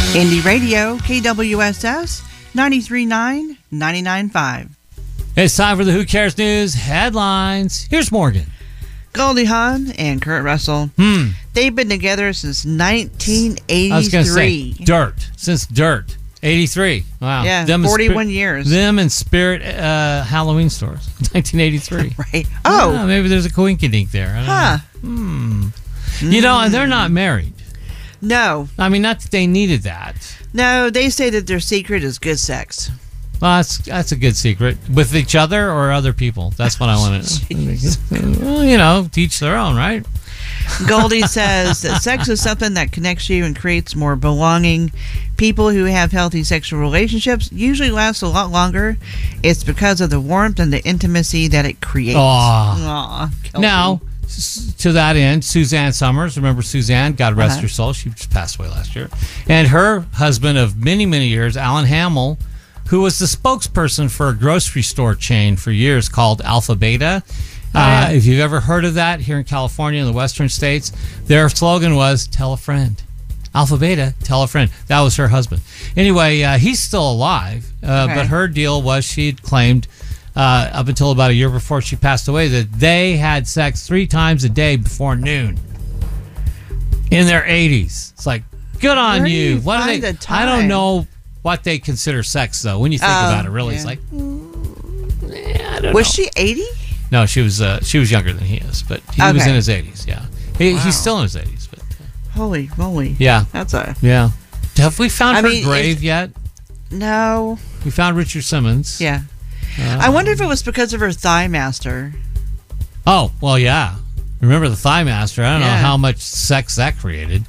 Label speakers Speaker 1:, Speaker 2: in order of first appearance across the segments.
Speaker 1: Indie Radio, KWSS, 93.9, 99.5.
Speaker 2: It's time for the Who Cares News headlines. Here's Morgan.
Speaker 1: Goldie Hawn and Kurt Russell. They've been together since 1983.
Speaker 2: I was going to say Dirt. Since Dirt. 83. Wow.
Speaker 1: Yeah, 41 years.
Speaker 2: Them and Spirit Halloween stores. 1983.
Speaker 1: Right. Oh.
Speaker 2: Yeah, maybe there's a coinkydink there. I don't know. You know, and they're not married.
Speaker 1: No.
Speaker 2: I mean, not that they needed that.
Speaker 1: No, they say that their secret is good sex.
Speaker 2: Well, that's a good secret. With each other or other people? That's what I want to know. Well, you know, teach their own, right?
Speaker 1: Goldie says that sex is something that connects you and creates more belonging. People who have healthy sexual relationships usually last a lot longer. It's because of the warmth and the intimacy that it creates.
Speaker 2: Aw, now, to that end, Suzanne Summers, remember Suzanne, God rest her soul, she just passed away last year, and her husband of many, many years, Alan Hamill, who was the spokesperson for a grocery store chain for years called Alpha Beta. If you've ever heard of that here in California, in the western states, their slogan was, tell a friend. Alpha Beta, tell a friend. That was her husband. Anyway, he's still alive, but her deal was she'd claimed up until about a year before she passed away that they had sex 3 times a day before noon in their 80s. It's like, good on you. What are they? I don't know what they consider sex, though. When you think about it, really, it's like, I don't know.
Speaker 1: Was she 80?
Speaker 2: No, she was younger than he is, but he was in his 80s. Yeah, he's still in his 80s. But
Speaker 1: holy moly!
Speaker 2: Yeah,
Speaker 1: that's a
Speaker 2: Have we found her grave yet?
Speaker 1: No.
Speaker 2: We found Richard Simmons.
Speaker 1: Yeah. I wonder if it was because of her Thigh Master. Oh
Speaker 2: well, yeah. Remember the Thigh Master? I don't know how much sex that created.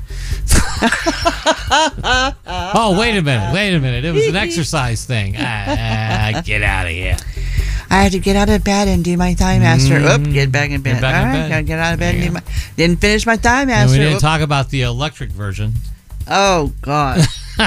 Speaker 2: Oh, wait a minute. It was an exercise thing. Get out of here.
Speaker 1: I had to get out of bed and do my Thigh Master. Get back in bed. Gotta get out of bed and do my... Didn't finish my Thigh Master.
Speaker 2: And we didn't talk about the electric version.
Speaker 1: Oh, God.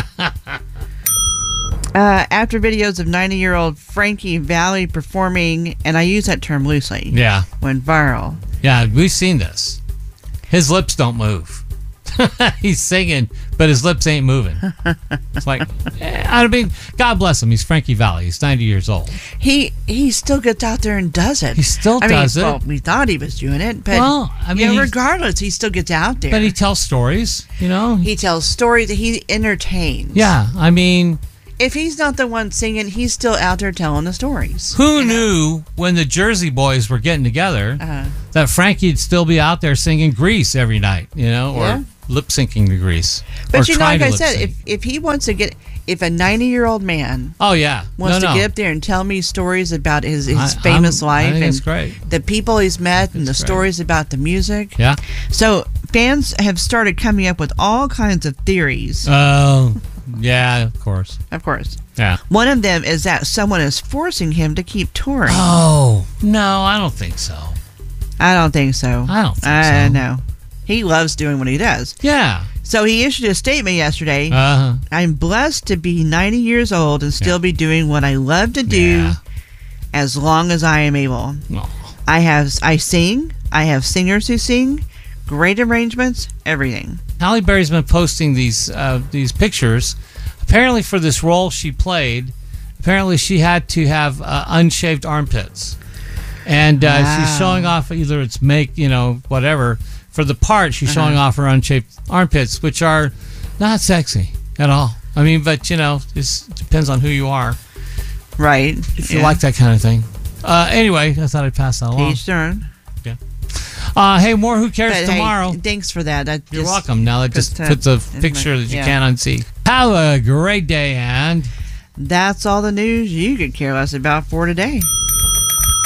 Speaker 1: After videos of 90-year-old Frankie Valli performing, and I use that term loosely, went viral.
Speaker 2: Yeah, we've seen this. His lips don't move. He's singing, but his lips ain't moving. It's like, I mean, God bless him. He's Frankie Valli. He's 90 years old.
Speaker 1: He still gets out there and does it.
Speaker 2: He still does it.
Speaker 1: Well, we thought he was doing it, but regardless, he still gets out there.
Speaker 2: But he tells stories, you know.
Speaker 1: He tells stories that he entertains.
Speaker 2: Yeah, I mean,
Speaker 1: if he's not the one singing, he's still out there telling the stories.
Speaker 2: Who knew when the Jersey Boys were getting together that Frankie'd still be out there singing Grease every night, you know, or lip syncing to Grease.
Speaker 1: But you know, like I said, if he wants to get, if a 90-year-old man wants to get up there and tell me stories about his famous life and the people he's met and the stories about the music.
Speaker 2: Yeah.
Speaker 1: So fans have started coming up with all kinds of theories.
Speaker 2: Oh, yeah, of course.
Speaker 1: Of course.
Speaker 2: Yeah.
Speaker 1: One of them is that someone is forcing him to keep touring.
Speaker 2: Oh, no, I don't think so.
Speaker 1: I don't think so. No. He loves doing what he does.
Speaker 2: Yeah.
Speaker 1: So he issued a statement yesterday. I'm blessed to be 90 years old and still be doing what I love to do as long as I am able. I sing. I have singers who sing. Great arrangements. Everything. Halle
Speaker 2: Berry's been posting these pictures. Apparently for this role she played, apparently she had to have unshaved armpits. And she's showing off either it's whatever. For the part, she's showing off her unshaved armpits, which are not sexy at all. I mean, but, it depends on who you are.
Speaker 1: Right.
Speaker 2: If you like that kind of thing. Anyway, I thought I'd pass that along.
Speaker 1: Each turn.
Speaker 2: Yeah. Hey, more Who Cares tomorrow.
Speaker 1: Hey, thanks for that.
Speaker 2: You're welcome. Now that just puts a picture that you can't unsee. Have a great day, and...
Speaker 1: That's all the news you could care less about for today.